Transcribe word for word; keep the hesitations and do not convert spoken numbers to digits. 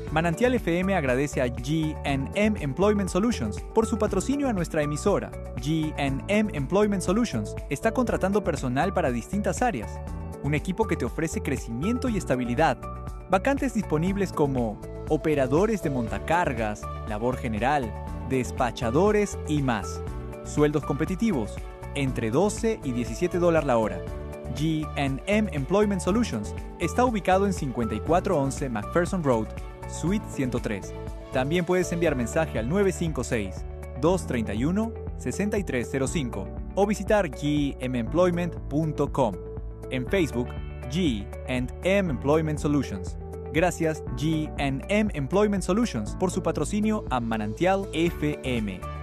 Manantial F M agradece a G and M Employment Solutions por su patrocinio a nuestra emisora. G and M Employment Solutions está contratando personal para distintas áreas. Un equipo que te ofrece crecimiento y estabilidad. Vacantes disponibles como operadores de montacargas, labor general, despachadores y más. Sueldos competitivos, entre doce y diecisiete dólares la hora. G and M Employment Solutions está ubicado en cincuenta y cuatro once McPherson Road, Suite ciento tres. También puedes enviar mensaje al nueve cinco seis, dos tres uno, seis tres cero cinco o visitar g m employment punto com. En Facebook, G and M Employment Solutions. Gracias G and M Employment Solutions por su patrocinio a Manantial F M.